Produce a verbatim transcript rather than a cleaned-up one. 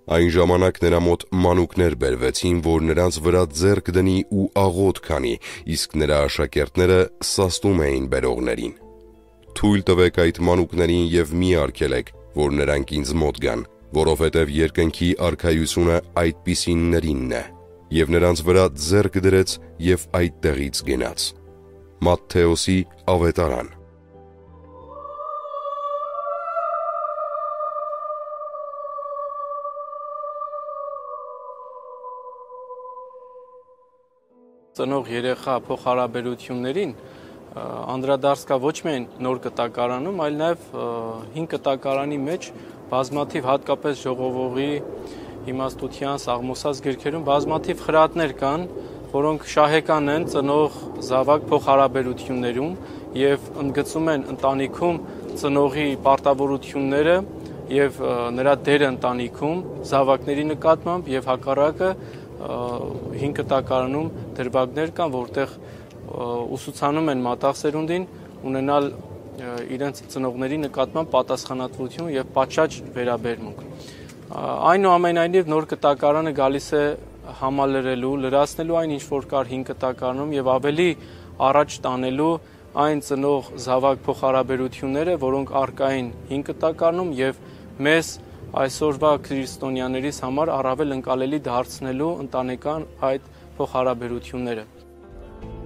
Այն ժամանակ նրա մոտ մանուկներ բերվեցին, որ նրանց վրա ձեռք դնի ու աղոթ քանի, իսկ նրա աշակերտները սաստում էին բերողներին։ Թույլ տվեք այդ մանուկներին և մի արգելեք, որ նրանք ինձ մոտ գան, որովհետև երկնքի արքայությունը այդպիսիններինն է։ Եվ նրանց վրա ձեռք դրեց և այդտեղից գնաց։ Մատթեոսի ավետարան։ Ծնող երեխա փոխհարաբերություններին անդրադարձ կա ոչ միայն նոր կտակարանում, այլ նաև հին կտակարանի մեջ բազմաթիվ, հատկապես ժողովողի իմաստության սաղմոսած գրքերում բազմաթիվ խրատներ կան, որոնք շահեկան են ծնող զավակ փոխհարաբերություններում եւ ընդգծում են ընտանիքում ծնողի պարտավորությունները եւ նրա դերը ընտանիքում զավակների նկատմամբ եւ հակառակը հին կտակարանում դրվագներ կան, որտեղ ուսուցանում են մատաղ սերունդին ունենալ իրենց ծնողների նկատմամբ պատասխանատվություն եւ պատշաճ վերաբերմունք։ Այնուամենայնիվ նոր կտակարանը գալիս է համալրելու, լրացնելու այն ինչ որ կար հին կտակարանում եւ ավելի առաջ տանելու այն ծնող զավակ փոխհարաբերությունները, որոնք առկա են հին կտակարանում եւ մեզ այսօրվա քրիստոնյաներիս համար առավել ընկալելի դարձնելու ընտանեկան այդ փոխհարաբերությունները։